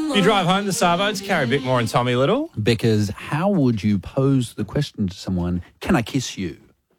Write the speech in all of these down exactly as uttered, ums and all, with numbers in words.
You drive home the Savo to Carrie Bickmore and Tommy Little. Because how would you pose the question to someone, can I kiss you?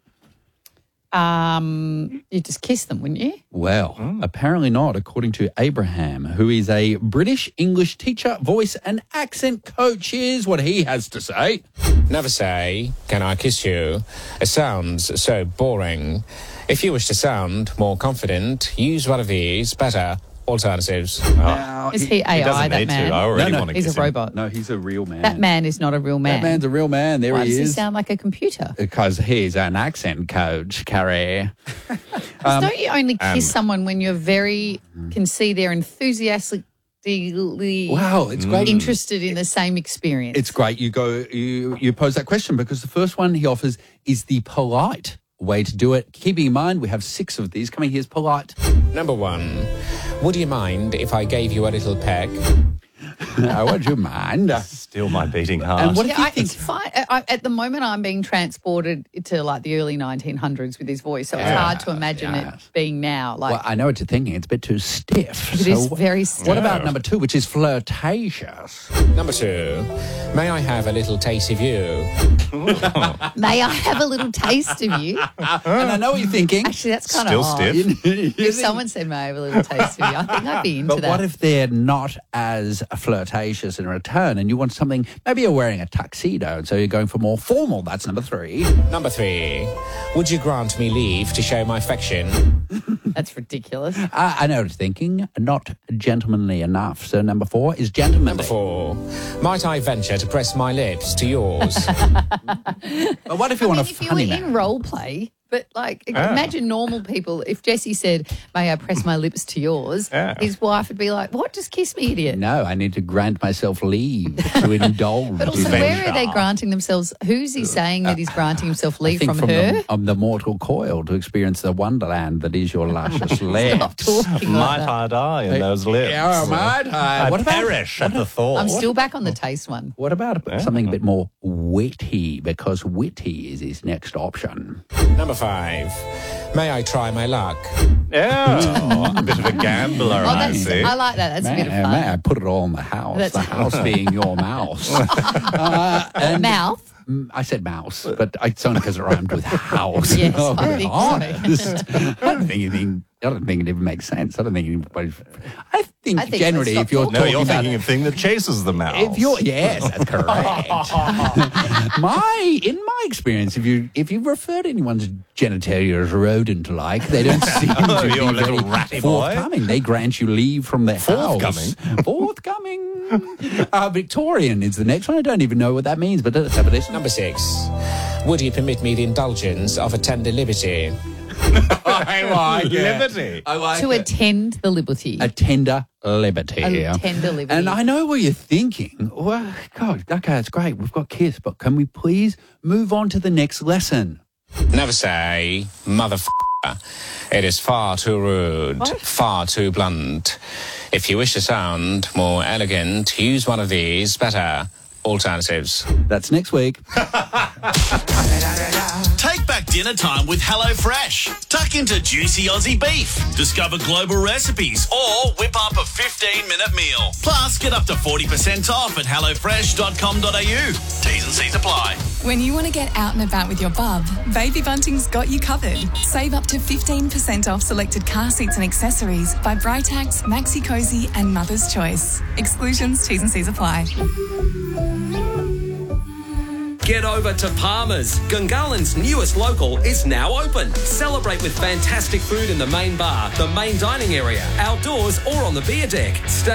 Um, you just kiss them, wouldn't you? Well, mm. apparently not, according to Abraham, who is a British English teacher, voice and accent coach. Here's what he has to say. Never say, can I kiss you? It sounds so boring. If you wish to sound more confident, use one of these better alternatives. Oh. Now, is he A I, he doesn't that need man? To. I already no, no, want to he's kiss a him. robot. No, he's a real man. That man is not a real man. That man's a real man. There Why he does is. he sound like a computer? Because he's an accent coach, Carrie. um, don't you only kiss um, someone when you're very, can see they're enthusiastically wow, it's great. interested in the same experience? It's great. You go, you, you pose that question because the first one he offers is the polite way to do it. Keeping in mind, we have six of these coming. Here's polite. Number one, would you mind if I gave you a little peck? uh, would you mind? Still my beating heart. And what yeah, if you I, think... it's fine. I, at the moment, I'm being transported to like the early nineteen hundreds with his voice, so it's Yeah, hard to imagine yeah. it being now. Like, Well, I know what you're thinking. It's a bit too stiff. It so is wh- very stiff. What about number two, which is flirtatious? Number two, may I have a little taste of you? may I have a little taste of you? And I know what you're thinking. Actually, that's kind Still of odd. stiff. If someone said, may I have a little taste of you, I think I'd be into But that. what if they're not as flirtatious in return and you want something, maybe you're wearing a tuxedo and so you're going for more formal. That's number three. Number three, would you grant me leave to show my affection? That's ridiculous. Uh, I know what you're thinking. Not gentlemanly enough. So number four is gentlemanly. Number four, might I venture to press my lips to yours? But what if you I want mean, a if you were funny in man? role play, but like Yeah. imagine normal people, if Jesse said, may I press my lips to yours, Yeah. his wife would be like, what? Just kiss me, idiot. No, I need to grant myself leave to indulge. But also, in where are they venture. granting themselves? Who's he saying that he's granting himself I leave think from, from her? the, um, the mortal coil to experience the wonderland that is your luscious Stop lips. talking like Might that. I die in those lips? Yeah, might I? I What about- perish at the thought. I'm still back on the taste one. What about something a bit more witty? Because witty is his next option. Number five, may I try my luck? Yeah, a bit of a gambler, Oh, I that's, see. I like that. That's May, a bit of fun. may I put it all in the house? That's- the house being your mouse. uh, and Mouth. Mm, I said mouse, but it's only because it rhymed with house. Yes, Oh, I to be think so. honest. I don't think anything. I don't think it even makes sense. I don't think anybody. I think, I think generally, so. if you're Stop No, talking you're about, thinking of thing that chases the mouse. if you're yes, that's correct. my in my experience, if you if you refer to anyone's genitalia as rodent-like, they don't seem Oh, to be you're a very little ratty boy. forthcoming. They grant you leave from their Forthcoming? house. Forthcoming. Uh, Victorian is the next one. I don't even know what that means, but let's have a listen. Number six, would you permit me the indulgence of a tender liberty? I like Liberty. I like To it. attend the liberty. A tender liberty. A tender liberty. And I know what you're thinking. Well, God, okay, that's great. We've got Kiss, but can we please move on to the next lesson? Never say, motherfucker. It is far too rude, What? far too blunt. If you wish to sound more elegant, use one of these better alternatives. That's next week. Take back dinner time with HelloFresh. Tuck into juicy Aussie beef. Discover global recipes or whip up a fifteen minute meal. Plus, get up to forty percent off at hello fresh dot com dot a u. T's and C's apply. When you want to get out and about with your bub, Baby Bunting's got you covered. Save up to fifteen percent off selected car seats and accessories by Britax, Maxi Cozy and Mother's Choice. Exclusions, T's and C's apply. Get over to Palmer's. Gungahlin's newest local is now open. Celebrate with fantastic food in the main bar, the main dining area, outdoors or on the beer deck. Stay